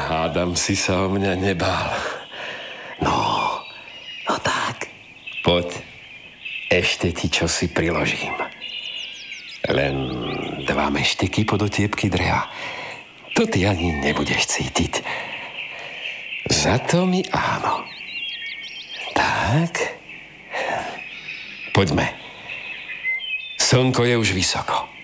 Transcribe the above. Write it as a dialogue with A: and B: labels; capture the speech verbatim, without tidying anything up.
A: hádam si sa o mňa nebál.
B: No, no tak.
A: Poď, ešte ti čosi priložím. Len dva meštiky pod otiepky dreva. To ty ani nebudeš cítiť. Za to mi áno. Tak. Poďme. Slnko je už vysoko.